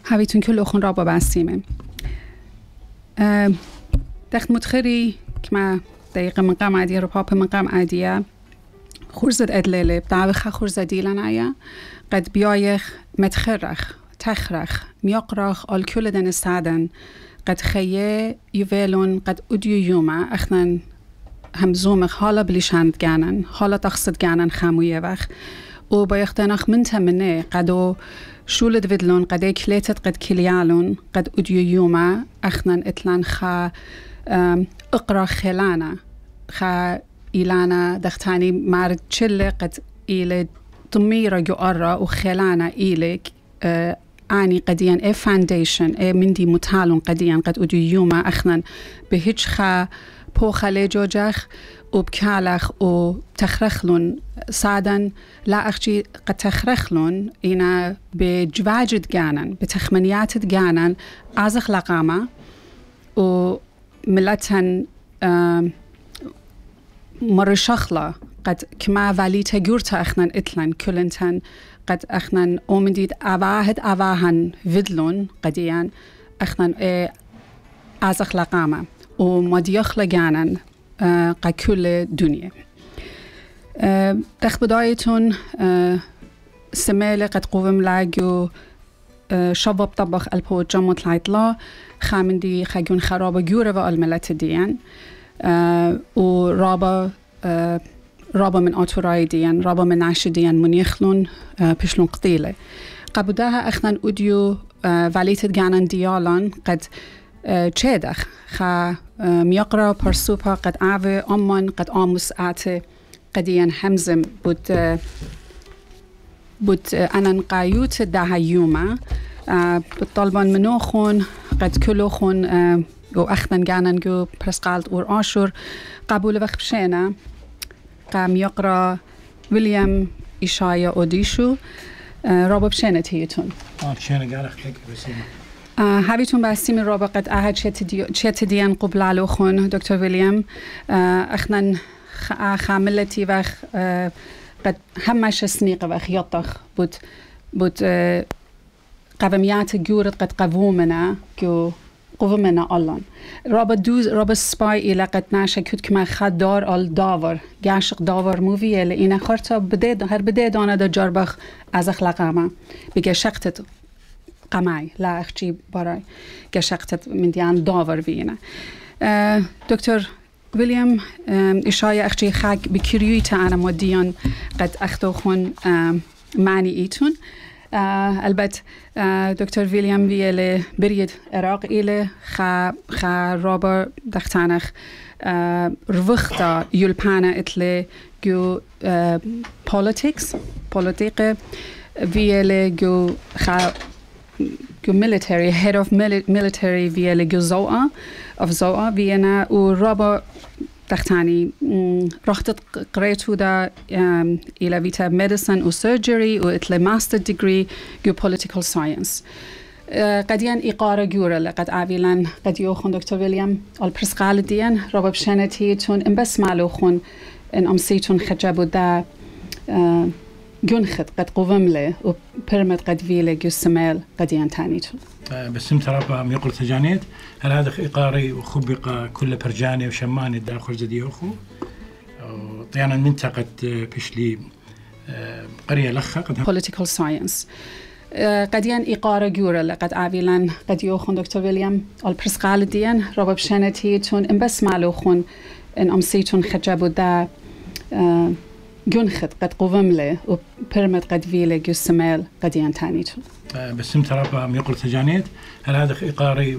هاویتون كل أخون رابا بسيمة دخت متخري كما دقيقة من قام عادية ربابة من قام عادية خورزة أدلالة بدعوخ خورزة ديلانايا قد بيايخ متخرخ تخرخ ميقرخ الكل دن استعدن قد خيه يوالون قد أديو يوما أخنا همزومخ حالا بليشاند جانن حالا تقصد جانن خاموية وخ و بايختنخ منه قدو شولد ودلون قد كليتت قد كليالون قد أديو يوما أخنا إتلان خا اقرا خلانا خا إيلانا دختاني مارد چل قد إيلي تميرا جوارا وخلانا إيلي آني قديان فانديشن مندي متالون قديان قد أديو يوما أخنا بهج خا بوخالي جوجخ وبكالخ وتخرخلون صادن لا أخجي قد تخرخلون إنا بجواجد جانن بتخمنيات جانن أزخ لقامة وملتن مرشخلة قد كما واليتا جورتا أخنا إتلن كلنتن قد أخنا أومديد أواهن فيدلون قديان أخنا أزخ لقامة ومديخ لجانن كل دنيا تخ بدايتون سمالة قد قوم لاجو شباب طبخ البو جموت لايتلا خامندي خاجون خرابة جورة والملات ديان ورابا من أطوراي ديان رابا من عش ديان منيخلون بشلون قطيلة قبودها أخنا أوديو واليت جانن ديالان قد چهدخ خا ميقرا برسوبا قد عاوه أمان قد آموس آته قديان همزم بود أنن قايوت ده يوما بالطلبان منوخون قد كلوخون وأخذن جانن جو برسقالت اور آشور قبول وقت بشينا قام يقرأ ويليام إشايا أوديشو رابو بشينا تيتون بشينا قال أختك بسيمة هاویتون بستیم رابع قد أحد چه دیان قبل علوخون دکتر ویلیام اخنن خاملتی وخ قد همش سنیق وخ یطخ بود قومیات جورت قد قومنا جو قومنا آلان رابع سپای ایلا قد نشه کد که من خد دار آل داور گاشق داور موویه لینه خرطا هر بده دانه دا جربخ از اخلاقامه بگه شقتت قماي لا أخجي براي كشقت من ديان داور فينا دكتور ويليام إشايا أخجي خاك بكريويتا أنا موديان قد أخدوخون معني إيتون البت دكتور ويليام بيلي بريد عراق إلي خا رابر دختانخ روختا يلبانا إتلي جو politics بيلي جو خا military head of military via لجزوء of زوء فينا ورابع تختاني رحت قريت هذا إلى فيتا medicine و surgery وإتلي master degree geopolitical science قديان إقارة جورا لقد عابلان قد يوخون دكتور ويليام البرسقال ديان رابع بشانتي تون إن بس معلوخون إن أمسيتون خجبوا دا جنخت قد قومله وبرمت قد فيله جسمال قد ينتانيتون بس ترى ميقول تجانيت هل هذا إقاري وخبق كل برجاني وشماني داخل زدي أخو طيانا منطقة بشلي قرية لخة political science قد ين إقارة جورا لقد عابلان قد يوخون دكتور ويليام البرسقال ديان رباب شانتيتون إن بس معلوخون إن أمسيتون خجبوا دا جنخت قد قومله وبرمت قد فيله جسمال قد ينتانيتون بس ترى ميقول تجانيت هل هذا إقاري